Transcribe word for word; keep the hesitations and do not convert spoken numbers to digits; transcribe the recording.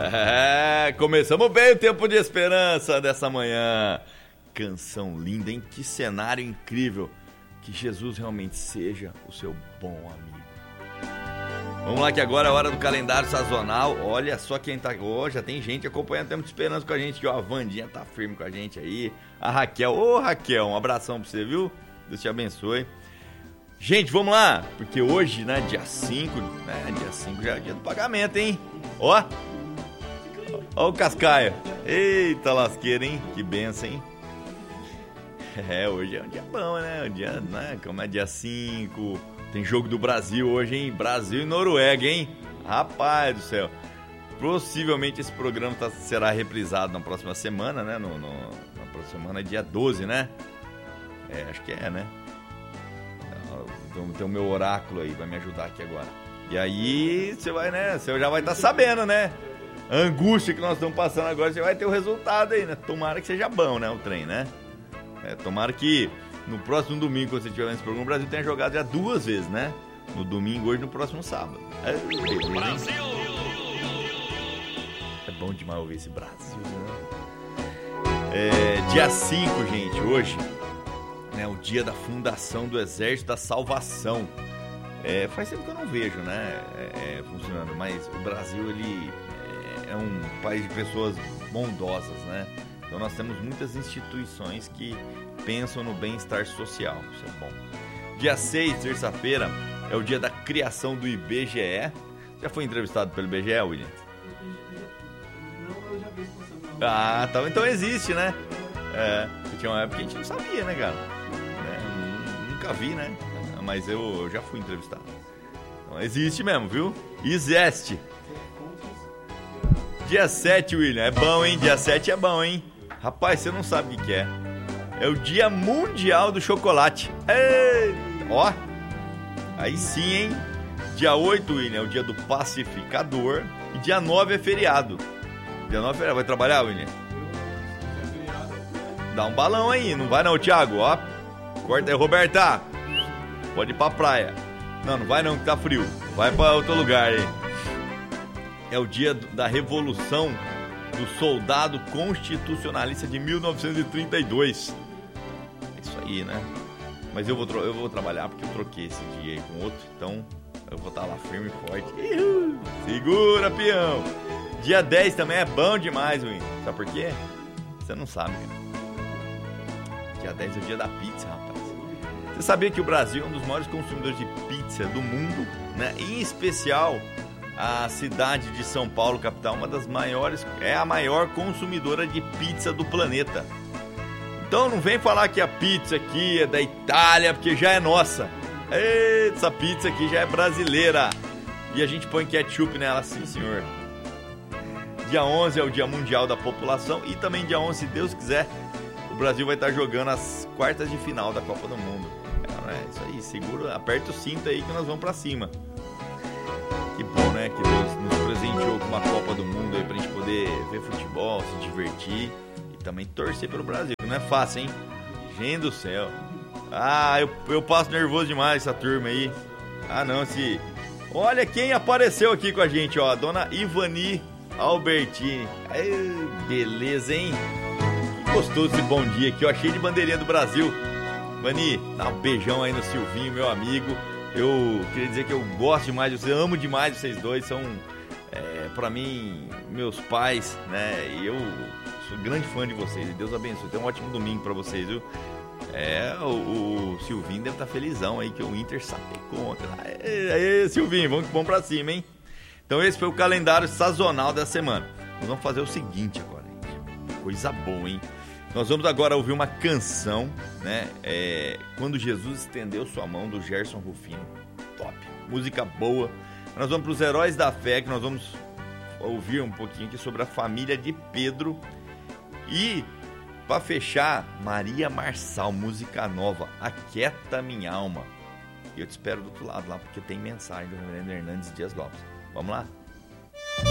É, começamos bem o tempo de esperança dessa manhã. Canção linda, hein? Que cenário incrível. Que Jesus realmente seja o seu bom amigo. Vamos lá que agora é a hora do calendário sazonal. Olha só quem tá... Oh, já tem gente acompanhando o tempo de esperança com a gente. Ó, a Vandinha tá firme com a gente aí. A Raquel. Ô, Raquel, um abração pra você, viu? Deus te abençoe. Gente, vamos lá. Porque hoje, né, dia cinco, né, dia cinco já é dia do pagamento, hein? Ó. Ó o Cascaia. Eita lasqueira, hein? Que benção, hein? É, hoje é um dia bom, né? Um dia, né? Como é dia cinco... Tem jogo do Brasil hoje, hein? Brasil e Noruega, hein? Rapaz do céu. Possivelmente esse programa tá, será reprisado na próxima semana, né? No, no, na próxima semana é dia doze, né? É, acho que é, né? Então tem o meu oráculo aí, vai me ajudar aqui agora. E aí você vai, né? Você já vai estar tá sabendo, né? A angústia que nós estamos passando agora, você vai ter o resultado aí, né? Tomara que seja bom, né? O trem, né? É, tomara que... No próximo domingo, quando você estiver nesse programa, o Brasil tenha jogado já duas vezes, né? No domingo, hoje, no próximo sábado. É, beleza, Brasil! É bom demais ouvir esse Brasil, né? É, dia cinco, gente, hoje, né? O dia da fundação do Exército da Salvação. É, faz tempo que eu não vejo, né? É, é, funcionando, mas o Brasil, ele é, é um país de pessoas bondosas, né? Então nós temos muitas instituições que pensam no bem-estar social, isso é bom. Dia seis, terça-feira, é o dia da criação do I B G E. Já foi entrevistado pelo I B G E, William? Não, eu já vi isso. Ah, tá, então existe, né? É, tinha uma época que a gente não sabia, né, cara? É, nunca vi, né? Mas eu, eu já fui entrevistado. Então existe mesmo, viu? Existe. Dia sete, William, é bom, hein? Dia sete é bom, hein? Rapaz, você não sabe o que é. É o Dia Mundial do Chocolate. Ei! Ó, aí sim, hein? Dia oito, William, é o dia do pacificador. E dia nove é feriado. Dia nove é feriado. Vai trabalhar, William? Dá um balão aí, não vai não, Thiago, ó. Corta aí, Roberta. Pode ir pra praia. Não, não vai não, que tá frio. Vai pra outro lugar aí. É o dia da Revolução do Soldado Constitucionalista de mil novecentos e trinta e dois. É isso aí, né? Mas eu vou, eu vou trabalhar porque eu troquei esse dia aí com outro, então eu vou estar lá firme e forte. Uhul. Segura, peão! Dia dez também é bom demais, Win. Sabe por quê? Você não sabe, cara. Dia dez é o dia da pizza, rapaz. Você sabia que o Brasil é um dos maiores consumidores de pizza do mundo, né? Em especial... A cidade de São Paulo, capital, uma das maiores, é a maior consumidora de pizza do planeta. Então não vem falar que a pizza aqui é da Itália, porque já é nossa. Essa pizza aqui já é brasileira. E a gente põe ketchup nela, sim, senhor. Dia onze é o Dia Mundial da População. E também dia onze, se Deus quiser, o Brasil vai estar jogando as quartas de final da Copa do Mundo. É isso aí, segura, aperta o cinto aí que nós vamos pra cima. Que bom, né? Que Deus nos presenteou com uma Copa do Mundo aí pra gente poder ver futebol, se divertir e também torcer pelo Brasil. Não é fácil, hein? Gente do céu. Ah, eu, eu passo nervoso demais essa turma aí. Ah, não, se... Olha quem apareceu aqui com a gente, ó. A dona Ivani Albertini. Ai, beleza, hein? Que gostoso esse bom dia aqui, ó. Cheio de bandeirinha do Brasil. Ivani, dá um beijão aí no Silvinho, meu amigo. Eu queria dizer que eu gosto demais de vocês, amo demais vocês dois, são, é, pra mim, meus pais, né, e eu sou grande fã de vocês, e Deus abençoe, tenha um ótimo domingo pra vocês, viu? É, o, o Silvinho deve estar felizão aí, que o Inter sabe contra. Aê, aê, Silvinho, vamos, vamos pra cima, hein? Então esse foi o calendário sazonal da semana. Nós vamos fazer o seguinte agora, gente, coisa boa, hein? Nós vamos agora ouvir uma canção, né? É, Quando Jesus Estendeu Sua Mão, do Gerson Rufino. Top. Música boa. Nós vamos para os Heróis da Fé, que nós vamos ouvir um pouquinho aqui sobre a família de Pedro. E, para fechar, Maria Marçal, música nova, Aquieta Minha Alma. E eu te espero do outro lado lá, porque tem mensagem do Reverendo Hernandes Dias Lopes. Vamos lá?